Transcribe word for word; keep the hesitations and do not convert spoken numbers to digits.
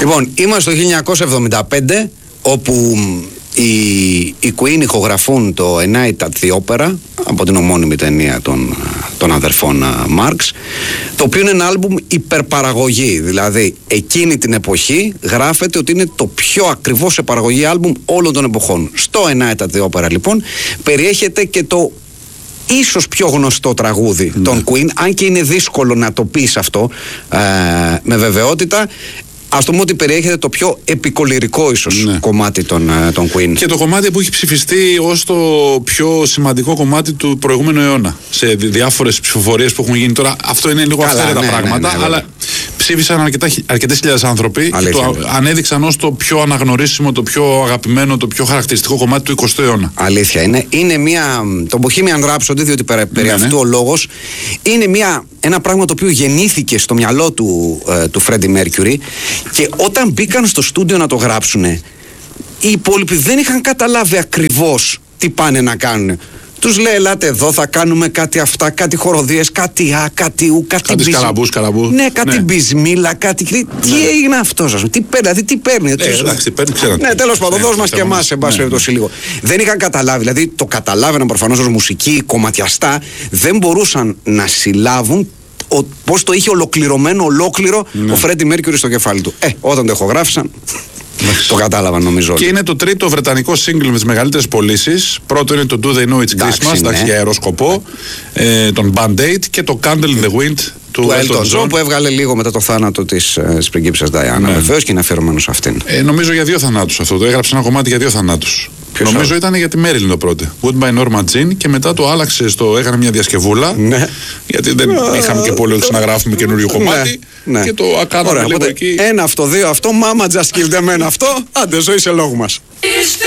Λοιπόν, είμαστε το χίλια εννιακόσια εβδομήντα πέντε, όπου οι, οι Queen ηχογραφούν το A Night at the Opera από την ομώνυμη ταινία των, των αδερφών Marx, το οποίο είναι ένα άλμπουμ υπερπαραγωγή. Δηλαδή εκείνη την εποχή γράφεται ότι είναι το πιο ακριβώς σε παραγωγή άλμπουμ όλων των εποχών. Στο A Night at the Opera λοιπόν περιέχεται και το ίσως πιο γνωστό τραγούδι ναι. των Queen, αν και είναι δύσκολο να το πεις αυτό ε, με βεβαιότητα. Ας το πούμε ότι περιέχεται το πιο επικολυρικό ίσως ναι. κομμάτι των, των Queen. Και το κομμάτι που έχει ψηφιστεί ως το πιο σημαντικό κομμάτι του προηγούμενου αιώνα. Σε διάφορες ψηφοφορίες που έχουν γίνει τώρα. Αυτό είναι λίγο αυθαίρετα ναι, πράγματα, ναι, ναι, αλλά ψήφισαν αρκετά, αρκετές χιλιάδες άνθρωποι. Αλήθεια, και το βέβαια. ανέδειξαν ως το πιο αναγνωρίσιμο, το πιο αγαπημένο, το πιο χαρακτηριστικό κομμάτι του εικοστού αιώνα. Αλήθεια είναι. Είναι μια. Το Bohemian Rhapsody, διότι περί, περί ναι, αυτού ναι. ο λόγος, είναι μια, ένα πράγμα το οποίο γεννήθηκε στο μυαλό του, ε, του Freddie Mercury. Και όταν μπήκαν στο στούντιο να το γράψουνε, οι υπόλοιποι δεν είχαν καταλάβει ακριβώς τι πάνε να κάνουν. Τους λέει, ελάτε εδώ, θα κάνουμε κάτι αυτά, κάτι χοροδίες, κάτι α, κάτι ου, κάτι, κάτι μπισ... σκαλαμπούς, σκαλαμπούς. Ναι, κάτι ναι. μπισμίλα, κάτι... Ναι. Τι έγινε αυτό, σας πούμε, τι παίρνει, δηλαδή τι παίρνει. Ε, τους... εντάξει, τι παίρνει, ξέρω. Ναι, τέλος πάντων, δώσ' μας και εμάς, σε πάση περιπτώσει λίγο. Δεν είχαν καταλάβει, δηλαδή το καταλάβαιναν προφανώς ως μουσική, κομματιαστά, δεν μπορούσαν να συλλάβουν πώς το είχε ολοκληρωμένο, ολόκληρο ναι. ο Freddie Mercury στο κεφάλι του. Ε, όταν το ηχογράφησαν, το κατάλαβαν νομίζω. Και είναι το τρίτο βρετανικό single με τις μεγαλύτερες πωλήσεις. Πρώτο είναι το Do They Know It's Christmas, εντάξει, ναι. για αεροσκοπό, ε, τον Band Aid, και το Candle in the Wind του, του Elton John, που έβγαλε λίγο μετά το θάνατο της ε, πριγκίπισσας Diana. Ναι. Βεβαίως και είναι αφιερωμένο σε αυτήν. Ε, νομίζω για δύο θανάτους αυτό. Το έγραψε ένα κομμάτι για δύο θανάτους. Ποιος νομίζω άλλο? Ήταν για τη Μέριλιν το πρώτο. Goodbye Norma Jean, και μετά το άλλαξε στο. Έκανε μια διασκευούλα. Ναι. Γιατί δεν είχαμε και πολύ να γράφουμε καινούριο κομμάτι. Ναι. Και το κάναμε λίγο εκεί. Ένα αυτό, δύο αυτό. Mama just killed them, ένα αυτό. Άντε, ζωή σε λόγου μας.